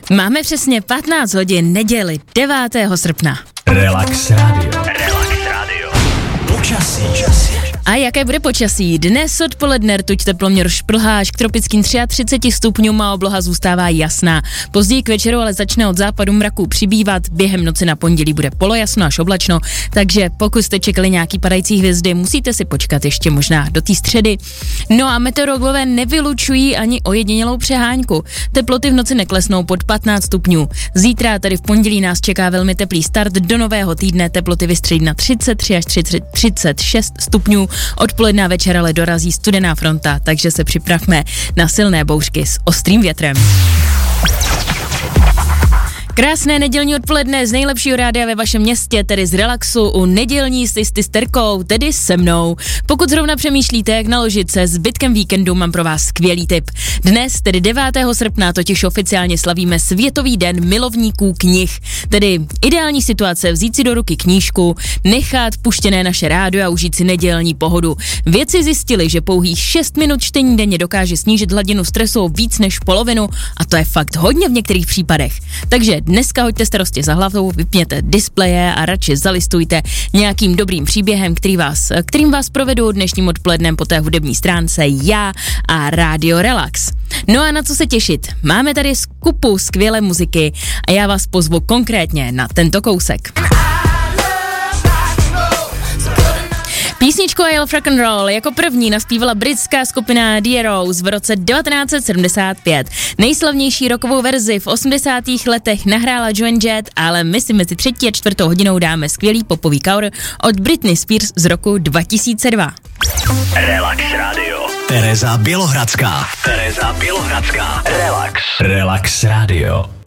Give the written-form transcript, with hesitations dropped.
Máme přesně 15 hodin neděli 9. srpna. Relax Radio. Relax Radio. Počasí. A jaké bude počasí? Dnes odpoledne rtuť teploměr šplhá až k tropickým 33 stupňům a obloha zůstává jasná. Později k večeru ale začne od západu mraků přibývat, během noci na pondělí bude polojasno až oblačno, takže pokud jste čekali nějaký padající hvězdy, musíte si počkat ještě možná do té středy. No a meteorologové nevylučují ani ojedinělou přehánku. Teploty v noci neklesnou pod 15 stupňů. Zítra, tedy v pondělí, nás čeká velmi teplý start do nového týdne, teploty vystřelí na 33 až 36 stupňů. Odpoledne a večer ale dorazí studená fronta, takže se připravme na silné bouřky s ostrým větrem. Krásné nedělní odpoledne z nejlepšího rádia ve vašem městě, tedy z Relaxu u nedělní s Terkou, tedy se mnou. Pokud zrovna přemýšlíte, jak naložit se zbytkem víkendu, mám pro vás skvělý tip. Dnes, tedy 9. srpna, totiž oficiálně slavíme Světový den milovníků knih. Tedy ideální situace vzít si do ruky knížku, nechat puštěné naše rádio a užít si nedělní pohodu. Vědci zjistili, že pouhých 6 minut čtení denně dokáže snížit hladinu stresu o víc než polovinu a to je fakt hodně v některých případech. Takže dneska hoďte starosti za hlavou, vypněte displeje a radši zalistujte nějakým dobrým příběhem, kterým vás provedu dnešním odpolednem po té hudební stránce já a Radio Relax. No a na co se těšit? Máme tady skupu skvělé muziky a já vás pozvu konkrétně na tento kousek. Písničku I Love Rock and Roll jako první naspívala britská skupina The Arrows v roce 1975. Nejslavnější rockovou verzi v 80. letech nahrála Joan Jett, ale my si mezi 3. a 4. hodinou dáme skvělý popový cover od Britney Spears z roku 2002. Relax Radio. Tereza Bělohradská. Relax Radio.